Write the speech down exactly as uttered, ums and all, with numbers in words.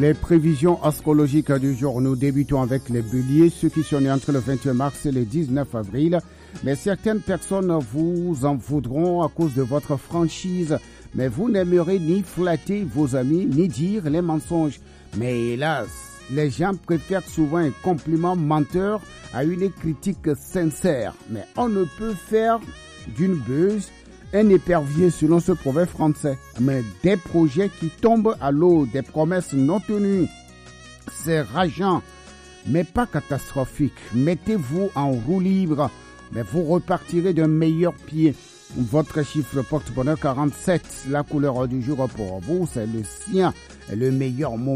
Les prévisions astrologiques du jour, nous débutons avec les béliers, ceux qui sont nés entre le vingt et un mars et le dix-neuf avril. Mais certaines personnes vous en voudront à cause de votre franchise. Mais vous n'aimerez ni flatter vos amis, ni dire les mensonges. Mais hélas, les gens préfèrent souvent un compliment menteur à une critique sincère. Mais on ne peut faire d'une buse un épervier selon ce proverbe français. Mais des projets qui tombent à l'eau, des promesses non tenues, c'est rageant, mais pas catastrophique. Mettez-vous en roue libre, mais vous repartirez d'un meilleur pied. Votre chiffre porte-bonheur quarante-sept. La couleur du jour pour vous, c'est le sien. Le meilleur moment